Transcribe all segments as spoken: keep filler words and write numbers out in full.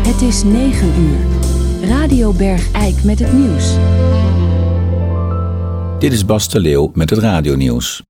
Het is negen uur. Radio Bergijk met het nieuws. Dit is Bas de Leeuw met het radionieuws.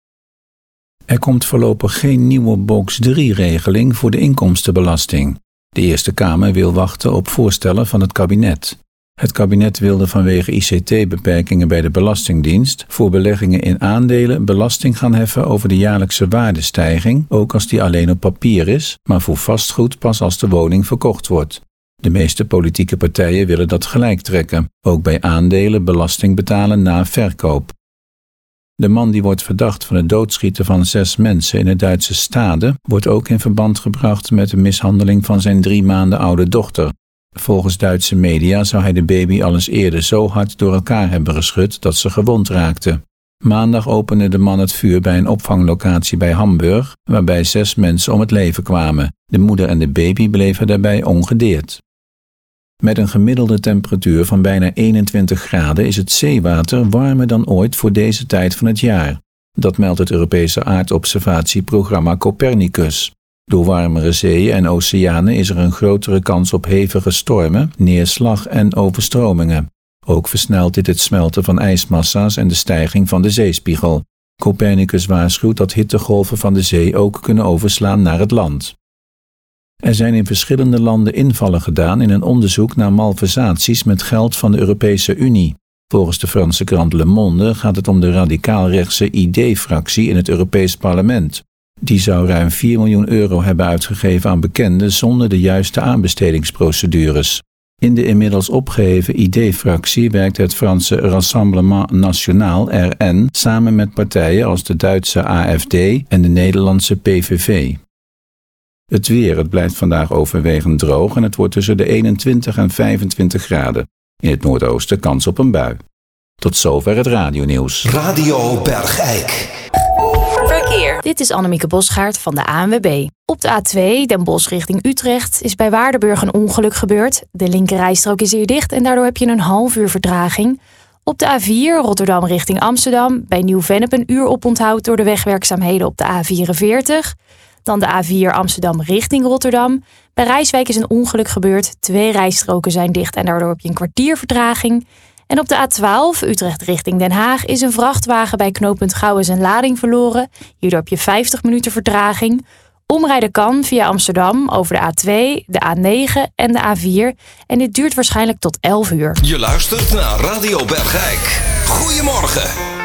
Er komt voorlopig geen nieuwe box drie regeling voor de inkomstenbelasting. De Eerste Kamer wil wachten op voorstellen van het kabinet. Het kabinet wilde vanwege I C T-beperkingen bij de Belastingdienst voor beleggingen in aandelen belasting gaan heffen over de jaarlijkse waardestijging, ook als die alleen op papier is, maar voor vastgoed pas als de woning verkocht wordt. De meeste politieke partijen willen dat gelijk trekken, ook bij aandelen belasting betalen na verkoop. De man die wordt verdacht van het doodschieten van zes mensen in het Duitse Stade wordt ook in verband gebracht met de mishandeling van zijn drie maanden oude dochter. Volgens Duitse media zou hij de baby al eens eerder zo hard door elkaar hebben geschud dat ze gewond raakte. Maandag opende de man het vuur bij een opvanglocatie bij Hamburg, waarbij zes mensen om het leven kwamen. De moeder en de baby bleven daarbij ongedeerd. Met een gemiddelde temperatuur van bijna eenentwintig graden is het zeewater warmer dan ooit voor deze tijd van het jaar. Dat meldt het Europese aardobservatieprogramma Copernicus. Door warmere zeeën en oceanen is er een grotere kans op hevige stormen, neerslag en overstromingen. Ook versnelt dit het smelten van ijsmassa's en de stijging van de zeespiegel. Copernicus waarschuwt dat hittegolven van de zee ook kunnen overslaan naar het land. Er zijn in verschillende landen invallen gedaan in een onderzoek naar malversaties met geld van de Europese Unie. Volgens de Franse krant Le Monde gaat het om de radicaal-rechtse I D-fractie in het Europees Parlement. Die zou ruim vier miljoen euro hebben uitgegeven aan bekenden zonder de juiste aanbestedingsprocedures. In de inmiddels opgeheven I D-fractie werkt het Franse Rassemblement National R N samen met partijen als de Duitse A F D en de Nederlandse P V V. Het weer, het blijft vandaag overwegend droog en het wordt tussen de eenentwintig en vijfentwintig graden. In het noordoosten kans op een bui. Tot zover het radionieuws. Radio Bergijk. Verkeer. Dit is Annemieke Bosgaard van de A N W B. Op de A twee, Den Bosch richting Utrecht, is bij Waardenburg een ongeluk gebeurd. De linkerrijstrook is hier dicht en daardoor heb je een half uur vertraging. Op de A vier, Rotterdam richting Amsterdam, bij Nieuw-Vennep een uur oponthoud door de wegwerkzaamheden op de A vierenveertig. Dan de A vier Amsterdam richting Rotterdam. Bij Rijswijk is een ongeluk gebeurd. Twee rijstroken zijn dicht en daardoor heb je een kwartier vertraging. En op de A twaalf Utrecht richting Den Haag is een vrachtwagen bij knooppunt Gouwen zijn lading verloren. Hierdoor heb je vijftig minuten vertraging. Omrijden kan via Amsterdam over de A twee, de A negen en de A vier. En dit duurt waarschijnlijk tot elf uur. Je luistert naar Radio Bergijk. Goedemorgen.